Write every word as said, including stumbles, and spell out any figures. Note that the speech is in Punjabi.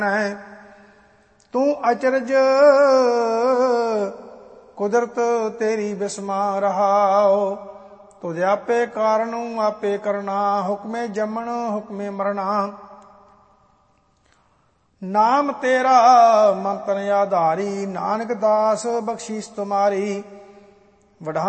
ਤੂੰ ਅਚਰਜ ਕੁਦਰਤ ਤੇਰੀ ਬਿਸਮਾ ਰਹਾਓ। ਤੁਧ ਆਪੇ ਕਾਰਣੁ ਆਪੇ ਕਰਨਾ, ਹੁਕਮੇ ਜੰਮਣ ਹੁਕਮੇ ਮਰਨਾ। ਨਾਮ ਤੇਰਾ ਮੰਤਨ ਆਧਾਰੀ, ਨਾਨਕ ਦਾਸ ਬਖਸ਼ੀਸ ਤੁਮਾਰੀ। ਵਡਾਂ